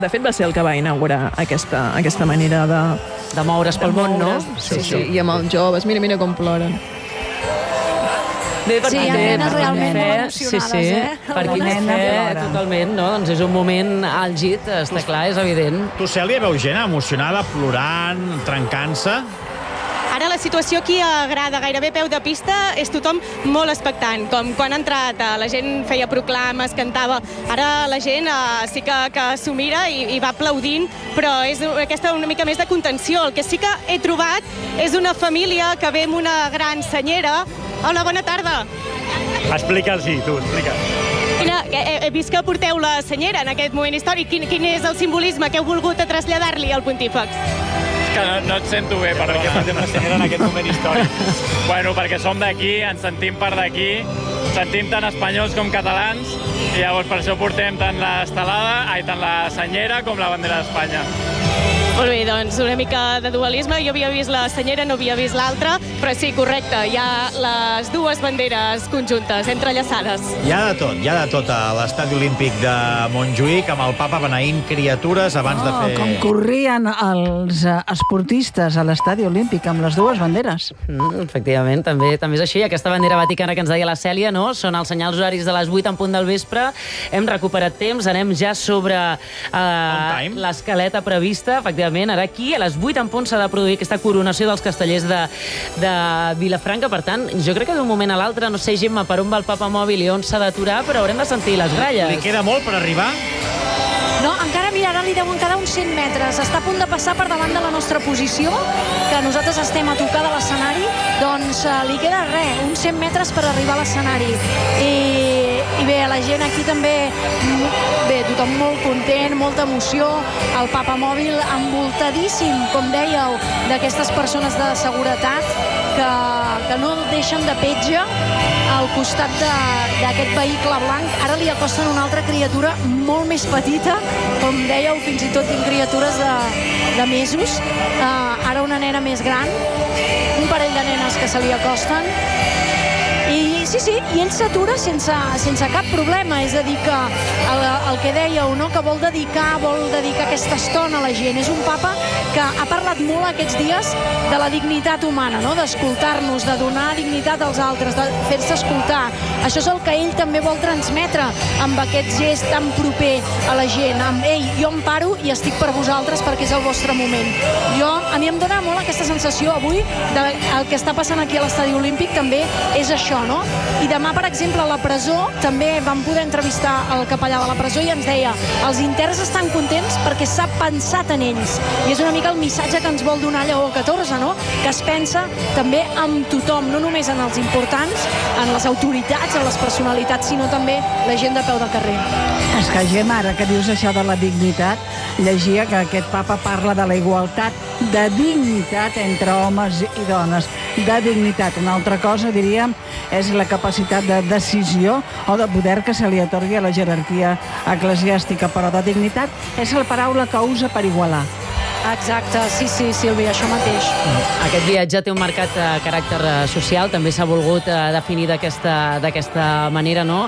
De fet, va ser el que va inaugurar aquesta manera de moure's pel món, no? Sí, i amb els joves. Mira com ploren. Sí, hi ha nenes realment molt emocionades, Per qui té fe, totalment, no? Doncs és un moment àlgid, està clar, és evident. Tu, Cèlia, veus gent emocionada, plorant, trencant-se? Ara la situació aquí a Grada, gairebé peu de pista, és tothom molt expectant. Com quan ha entrat, la gent feia proclames, cantava. Ara la gent sí que s'ho mira i va aplaudint, però és aquesta una mica més de contenció. El que sí que he trobat és una família que ve amb una gran senyera. Hola, bona tarda. Explica'ls-hi, tu, explica. He vist que porteu la senyera en aquest moment històric. Quin és el simbolisme que heu volgut traslladar-li al pontífex? Que no et sento bé, perdona. Per què portem la senyera en aquest moment històric? Bueno, perquè som d'aquí, ens sentim per d'aquí, sentim tant espanyols com catalans, i llavors per això portem tant la senyera com la bandera d'Espanya. Molt bé, doncs una mica de dualisme. Jo havia vist la senyera, no havia vist l'altra, però sí, correcte, hi ha les dues banderes conjuntes, entrellaçades. Hi ha de tot a l'estadi olímpic de Montjuïc, amb el papa beneint criatures abans de fer... Com corrien els esportistes a l'estadi olímpic amb les dues banderes. Efectivament, també és així. Aquesta bandera vaticana que ens deia la Cèlia, no? Són els senyals horaris de les 8 en punt del vespre. Hem recuperat temps, anem ja sobre l'escaleta prevista. Efectivament, ara aquí, a les 8 en punt, s'ha de produir aquesta coronació dels castellers de Vilafranca. Per tant, jo crec que d'un moment a l'altre, no sé, Gemma, per on va el papa mòbil i on s'ha d'aturar, però haurem de sentir les gralles. Li queda molt per arribar? No, encara, mira, ara li deuen quedar uns 100 metres. Està a punt de passar per davant de la nostra posició, que nosaltres estem a tocar de l'escenari, doncs li queda res, uns 100 metres per arribar a l'escenari. I bé, la gent aquí també, bé, tothom molt content, molta emoció, el papa mòbil envoltadíssim, com dèieu, d'aquestes persones de seguretat que no el deixen de petja al costat d'aquest vehicle blanc. Ara li acosten una altra criatura molt més petita, com dèieu, fins i tot tinc criatures de mesos, ara una nena més gran, un parell de nenes que se li acosten, i sí, i ell s'atura sense cap problema, és a dir que el que dèieu, no? Que vol dedicar aquesta estona a la gent. És un papa que ha parlat molt aquests dies de la dignitat humana, no? D'escoltar-nos, de donar dignitat als altres, de fer-se escoltar. Això és el que ell també vol transmetre amb aquest gest tan proper a la gent, amb ei, jo em paro i estic per vosaltres perquè és el vostre moment. A mi em dona molt aquesta sensació avui el que està passant aquí a l'Estadi Olímpic també és això, no? I demà, per exemple, a la presó també vam poder entrevistar el capellà de la presó i ens deia, els interns estan contents perquè s'ha pensat en ells. I és una mica el missatge que ens vol donar Lleó XIV, no? Que es pensa també en tothom, no només en els importants, en les autoritats, en les personalitats, sinó també la gent de peu de carrer. És que, Gemma, ara que dius això de la dignitat, llegia que aquest papa parla de la igualtat de dignitat entre homes i dones. De dignitat. Una altra cosa, diríem, és la capacitat de decisió o de poder que se li atorgui a la jerarquia eclesiàstica, però de dignitat és la paraula que usa per igualar. Exacte, sí, Sílvia, això mateix. Aquest viatge té un marcat caràcter social, també s'ha volgut definir d'aquesta manera, no?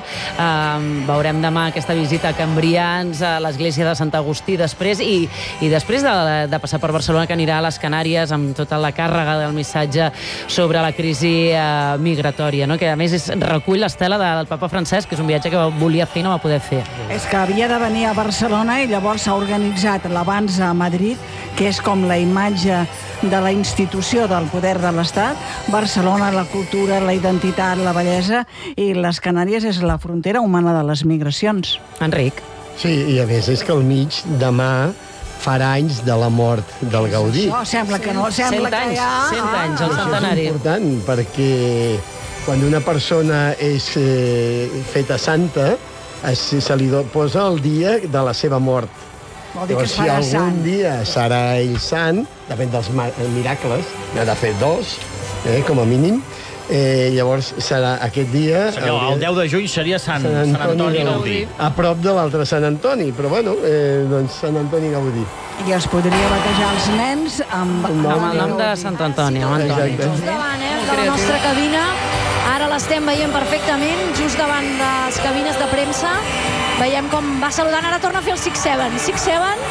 Veurem demà aquesta visita a Cambrians, a l'església de Sant Agustí, després, i després de passar per Barcelona, que anirà a les Canàries amb tota la càrrega del missatge sobre la crisi migratòria, no? Que a més recull l'estela del papa Francesc, que és un viatge que volia fer i no va poder fer. És que havia de venir a Barcelona i llavors s'ha organitzat l'abans a Madrid, que és com la imatge de la institució del poder de l'Estat. Barcelona, la cultura, la identitat, la bellesa, i les Canàries és la frontera humana de les migracions. Enric. Sí, i a més és que al mig demà farà anys de la mort del Gaudí. Això sembla que no, sembla que hi ha... 100 anys, el centenari. Això és important, perquè quan una persona és feta santa, se li posa el dia de la seva mort. Vol dir que es si farà algun sant. dia serà ell sant, depèn dels miracles, n'ha de fer 2, com a mínim, llavors serà aquest dia... Senyor, el 10 de juny seria Sant Antoni Gaudí. A prop de l'altre Sant Antoni, però bueno, doncs Sant Antoni Gaudí. I es podria batejar els nens amb el nom de Sant Antoni, amb Antoni. Just davant, de la nostra cabina, ara l'estem veient perfectament, just davant de les cabines de premsa, Veiem com va saludant, ara torna a fer el 6-7. 6-7,